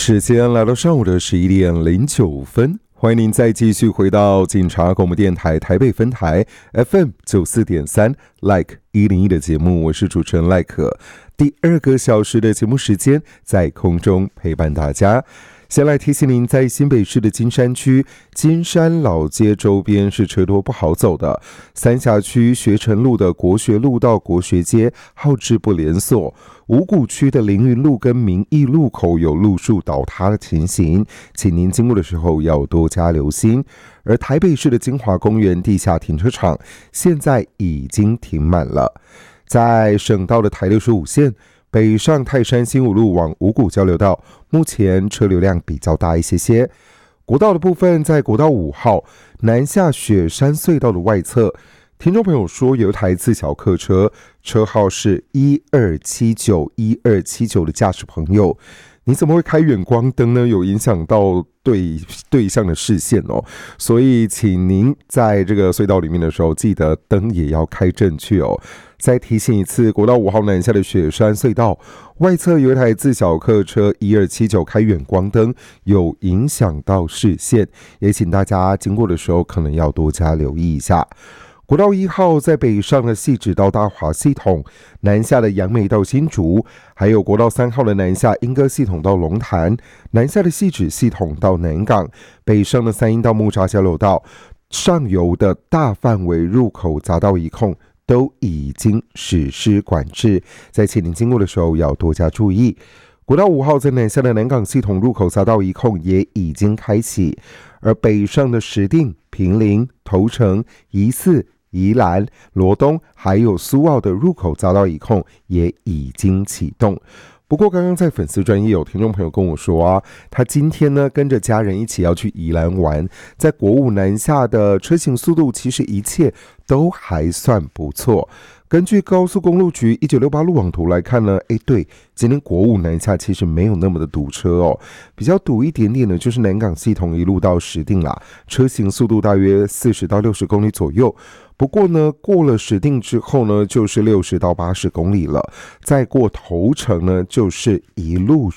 时间来到上午的11:09，欢迎您再继续回到警察广播电台台北分台 FM94.3 Like 101的节目，我是主持人赖可。第2个小时的节目时间在空中陪伴大家。先来提醒您，在新北市的金山区金山老街周边是车多不好走的，三峡区学城路的国学路到国学街号志不连锁，五股区的凌云路跟民义路口有路树倒塌的情形，请您经过的时候要多加留心。而台北市的金华公园地下停车场现在已经停满了。在省道的台65线北上泰山新五路往五股交流道，目前车流量比较大一些。国道的部分，在国道5号南下雪山隧道的外侧，听众朋友说有一台自小客车，车号是1279的驾驶朋友，你怎么会开远光灯呢？有影响到对向的视线哦，所以请您在这个隧道里面的时候，记得灯也要开正确哦。再提醒一次，国道5号南下的雪山隧道外侧有一台自小客车1279开远光灯，有影响到视线，也请大家经过的时候可能要多加留意一下。国道1号在北上的汐止到大华系统，南下的杨梅到新竹，还有国道3号的南下莺歌系统到龙潭，南下的汐止系统到南港，北上的三鶯到木栅交流道，上游的大范围入口匝道一控都已经实施管制，在请您经过的时候要多加注意。国道5号在南下的南港系统入口匝道一控也已经开启，而北上的石碇、坪林、头城、宜四、宜兰、罗东还有苏澳的入口匝道一控也已经启动。不过刚刚在粉丝专页有听众朋友跟我说啊，他今天呢跟着家人一起要去宜兰玩，在国五南下的车行速度其实一切都还算不错。根据高速公路局1968路网图来看呢，对，今天国五南下其实没有那么的堵车哦，比较堵一点点的就是南港系统一路到石碇啦，车行速度大约40到60公里左右。不过呢，过了石碇之后呢，就是60到80公里了。再过头城呢，就是一路